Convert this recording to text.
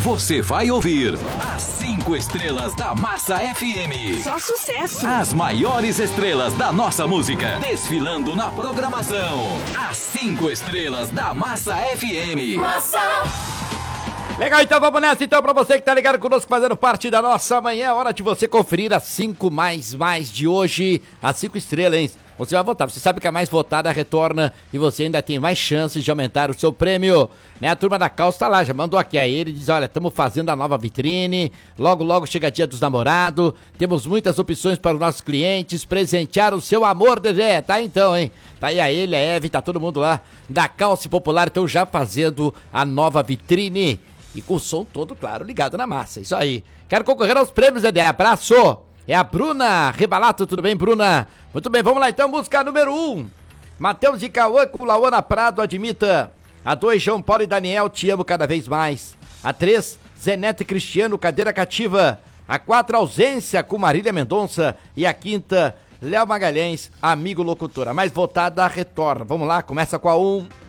Você vai ouvir as 5 estrelas da Massa FM. Só sucesso. As maiores estrelas da nossa música desfilando na programação. As 5 estrelas da Massa FM. Massa. Legal, então vamos nessa. Então, pra você que tá ligado conosco, fazendo parte da nossa manhã, é hora de você conferir as 5 mais de hoje. As 5 estrelas, hein? Você vai votar. Você sabe que a mais votada retorna e você ainda tem mais chances de aumentar o seu prêmio. Né? A turma da Caos tá lá, já mandou aqui a ele, diz, olha, estamos fazendo a nova vitrine, logo chega dia dos namorados, temos muitas opções para os nossos clientes, presentear o seu amor, Dedé, tá então, hein? Tá aí a ele, a Eve, tá todo mundo lá da Calce Popular, então já fazendo a nova vitrine e com o som todo, claro, ligado na massa, isso aí. Quero concorrer aos prêmios, Dedé, abraço! É a Bruna Rebalato, tudo bem, Bruna? Muito bem, vamos lá então, música número 1. Matheus e Cauã com Lauana Prado, Admita. A 2, João Paulo e Daniel, Te Amo Cada Vez Mais. A 3, Zeneto e Cristiano, Cadeira Cativa. A 4, Ausência com Marília Mendonça. E a 5ª, Léo Magalhães, Amigo Locutor. A mais votada retorna. Vamos lá, começa com a 1.